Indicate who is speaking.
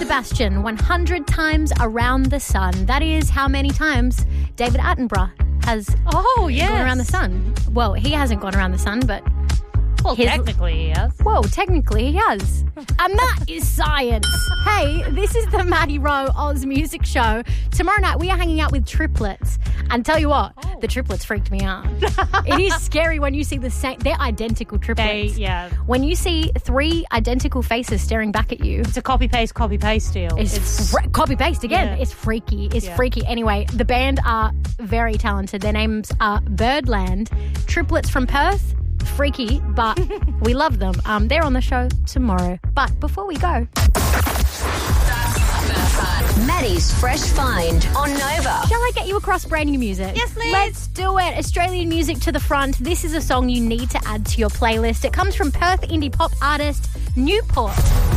Speaker 1: Sebastian, 100 times around the sun. That is how many times David Attenborough has gone around the sun. Well, he hasn't gone around the sun, but...
Speaker 2: Well, technically he has.
Speaker 1: Whoa, technically he has. And that is science. Hey, this is the Maddie Rowe Oz Music Show. Tomorrow night we are hanging out with triplets. And tell you what, the triplets freaked me out. It is scary when you see the same... They're identical triplets. When you see three identical faces staring back at you...
Speaker 2: It's a copy-paste deal.
Speaker 1: It's copy-paste again. Yeah. It's freaky. It's freaky. Anyway, the band are very talented. Their names are Birdland. Triplets from Perth. Freaky, but we love them. They're on the show tomorrow. But before we go...
Speaker 3: Maddie's Fresh Find on Nova.
Speaker 1: Shall I get you across brand new music?
Speaker 2: Yes, please.
Speaker 1: Let's do it. Australian music to the front. This is a song you need to add to your playlist. It comes from Perth indie pop artist Newport.